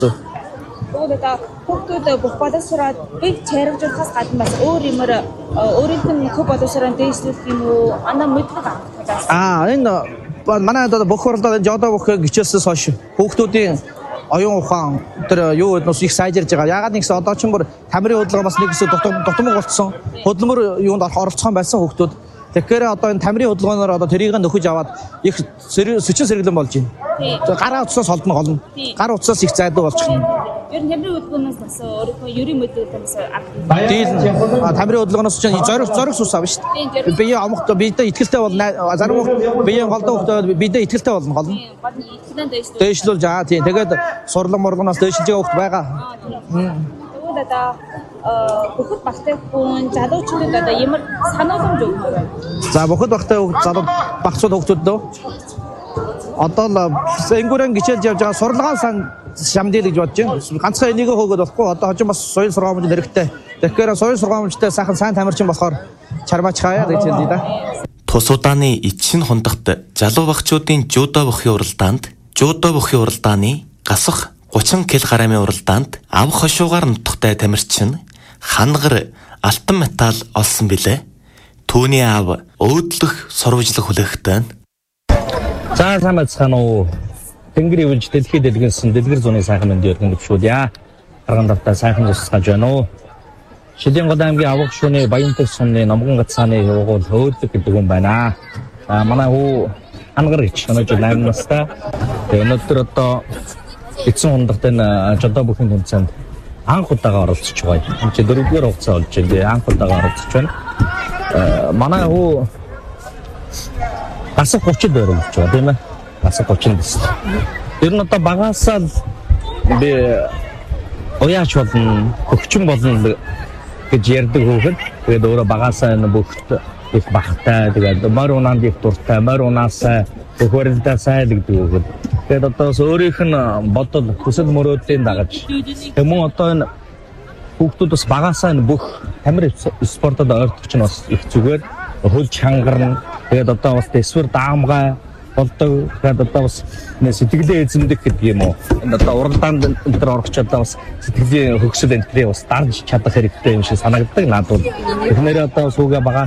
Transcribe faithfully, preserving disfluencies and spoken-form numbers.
Өөдөө хүүхдүүд бүх боловсроод бие чармжуулахаас гадна бас өөр юмэр өөрийнх нь хөв боловсроо дээшлэх юм уу? Ана мэдлэг авах. Аа энэ манай бүх хурлаа жодоо бүх гिचээс хойш хүүхдүүдийн оюун ухаан тэр юу гэднээс их сайжирж байгаа. Ягаад нэгс одоо ч юм бүр тамирын хөдөлгөөн бас нэг хэсэг дутмаг болцсон. Хөдөлмөр юунд оролцохон байсан хүүхдүүд. Тэгэхээр одоо энэ тамирын хөдөлгөөнөөр одоо тэрийг нөхөж аваад их сүчин сэргэлэн болж байна. Гараа утсаас холдно голно. Гар утсаас их зайдуу болчихно. Ер нь тамирын хөдөлгөөнөөс бас өөрийнхөө ерийн мэдлэгээс авах. Дийл тамирын хөдөлгөөнөөс чинь зориг зориг сус авна шүү дээ. Бие амгт биедээ ихтгэлтэй бол зарим хүүхд биеийн голдон хүүхд биедээ ихтгэлтэй болно голно. Дээшлүүлж аа тийм. Тэгээд сурлан морлоноос дээшилж байгаа хүүхд байгаа. Тэгвэл одоо бүхэл багтай хүн залуучуудад одоо ямар санааламж өгөх вэ? За бүхэл багтай хүүхд залуу багцууд хүүхдүүд дөө. Одоо л энгүүрэн гिचэлж явж байгаа сурлагаан сан шамдил гэж бодож байна. Ганцхан энийг хөөгд болохгүй. Одоо хожим бас соёл сургамж хэрэгтэй. Тэгэхээр соёл сургамжтай сайхан сайн тамирчин болохоор чармаач хаяа гэж хэлдэг да. Тус удааны Ичшин хондогт залуу багчуудын жудо бохын уралдаанд жудо бохын уралдааны гасах гучин килограммын уралдаанд ав хошуугаар нутгтай тамирчин хангар алтан металл олсон билээ. Түүний ав өөдлөх сурвалжлах хүлээхтэй. За сайн байцгаана уу. Тэнгэр ивэлж дэлхийд дэлгэнсэн дэлгэр зууны сайхан мэнд өргөн гүшүүдья. Арган давтаа сайхан тусгаж байна уу. Шилэн гол аймгийн авах шууны Баянтай сумны Номгон гацааны уугуул өөдлөг гэдэг юм байна. А манай хүү хангар гэж өнөөж найм настай. Тэгээ өнөөдөр одоо эцэн хондогт энэ жодоо бүхэн тэмцээнд анх удаага оролцож байгаа. Энд чи дөрөвдүгээр хугацаа болж байгаа. Анх удаага оролцож байна. Манай хүү гасах гучин дээр болж байгаа тийм ээ. Гасах гучин дэс. Ер нь одоо багаасаа би ояач болно, хөгчин болно гэж ярьдаг хүүхэд. Тэгээд өөрөө багаасаа энэ бүгд их бахтай тэгээд морь унаанд их дуртай, морь унаасаа хөрөлдөө сайн гэдэг хүүхэд. Тэгээд одоо өөрийнх нь бодол хүсэл мөрөөдлийн дагаж. Тэг мөн одоо энэ хүүхдүүд бас багаасаа энэ бүх тамир спортод ойртогч нь бас их зүгээр хөл чангарна. Тэгээд одоо бас дэсвэр даамгай болдог. Тэгээд одоо бас сэтгэлээ эзэмдэх гэдэг юм уу. Энэ одоо уралдаанд энэ төр орох ч одоо бас сэтгэлийн хөгсөл энтрээ бас дарж чадах хэрэгтэй юм шиг санагддаг надад. Тэгэхээр одоо сүүгээ бага